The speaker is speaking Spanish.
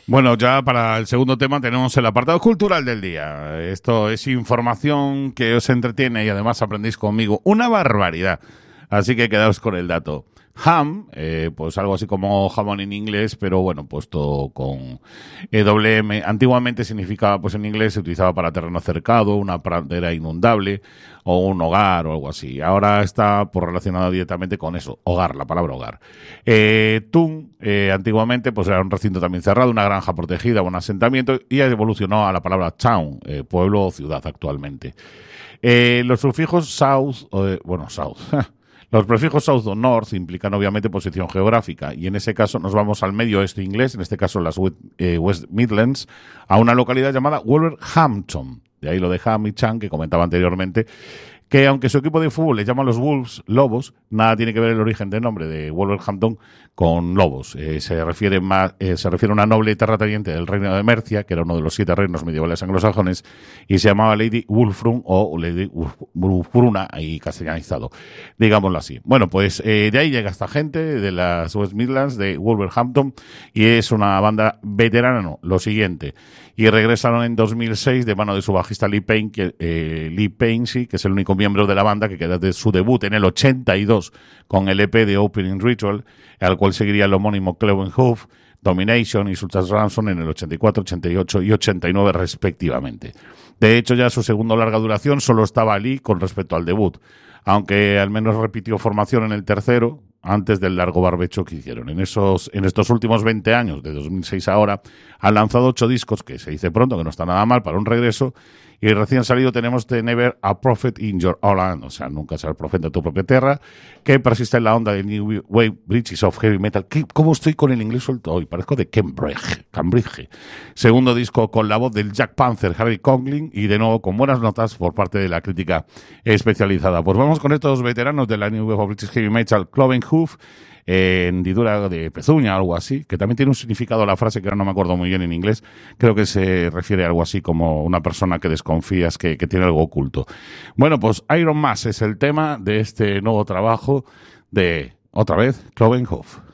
Bueno, ya para el segundo tema tenemos el apartado cultural del día. Esto es información que os entretiene y además aprendéis conmigo una barbaridad. Así que quedaos con el dato. Ham, pues algo así como jamón en inglés, pero bueno, puesto con doble M. Antiguamente significaba, pues en inglés se utilizaba para terreno cercado, una pradera inundable o un hogar o algo así. Ahora está pues relacionado directamente con eso, hogar, la palabra hogar. Tun, antiguamente, pues era un recinto también cerrado, una granja protegida, un asentamiento, y evolucionó a la palabra town, pueblo o ciudad actualmente. Los sufijos south, south. Los prefijos south o north implican obviamente posición geográfica y en ese caso nos vamos al medio oeste inglés, en este caso las West Midlands, a una localidad llamada Wolverhampton. De ahí lo de Ham y Chan que comentaba anteriormente, que aunque su equipo de fútbol le llaman los Wolves, lobos, nada tiene que ver el origen del nombre de Wolverhampton con lobos. Se refiere a una noble terrateniente del reino de Mercia, que era uno de los 7 reinos medievales anglosajones, y se llamaba Lady Wulfrun o Lady Wulfruna, ahí castellanizado, digámoslo así. Bueno, pues de ahí llega esta gente de las West Midlands, de Wolverhampton, y es una banda veterana, no, lo siguiente. Y regresaron en 2006 de mano de su bajista Lee Payne, que es el único miembro de la banda que queda de su debut en el 82 con el EP de Opening Ritual, al cual seguiría el homónimo Cloven Hoof, Domination y Sultan's Ransom en el 84, 88 y 89 respectivamente. De hecho, ya su segundo larga duración solo estaba Lee con respecto al debut, aunque al menos repitió formación en el tercero, antes del largo barbecho que hicieron. En estos últimos 20 años, de 2006 a ahora, han lanzado 8 discos, que se dice pronto, que no está nada mal para un regreso, y recién salido tenemos The Never a Prophet in Your Own Land, o sea, nunca ser profeta en tu propia tierra, que persiste en la onda de New Wave Bridges of Heavy Metal. ¿Cómo estoy con el inglés suelto hoy? Parezco de Cambridge. Segundo disco con la voz del Jack Panther, Harry Conklin, y de nuevo con buenas notas por parte de la crítica especializada. Pues vamos con estos veteranos de la New Wave of British Heavy Metal, Cloven Hoof, hendidura de pezuña, algo así, que también tiene un significado la frase que ahora no me acuerdo muy bien en inglés. Creo que se refiere a algo así como una persona que desconfías que tiene algo oculto. Bueno, pues Iron Mass es el tema de este nuevo trabajo de, otra vez, Cloven Hoof.